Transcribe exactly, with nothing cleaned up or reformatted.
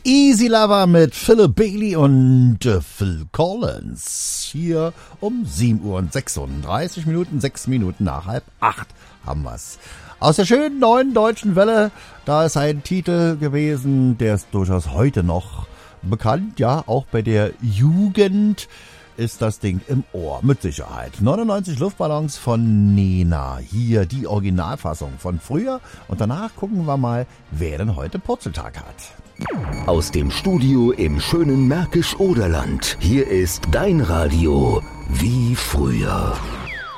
Easy Lover mit Philip Bailey und äh, Phil Collins. Hier um sieben Uhr und sechsunddreißig Minuten, sechs Minuten nach halb acht haben wir's. Aus der schönen neuen deutschen Welle, da ist ein Titel gewesen, der ist durchaus heute noch bekannt, ja, auch bei der Jugend ist das Ding im Ohr, mit Sicherheit. neunundneunzig Luftballons von Nena. Hier die Originalfassung von früher. Und danach gucken wir mal, wer denn heute Purzeltag hat. Aus dem Studio im schönen Märkisch-Oderland. Hier ist dein Radio wie früher.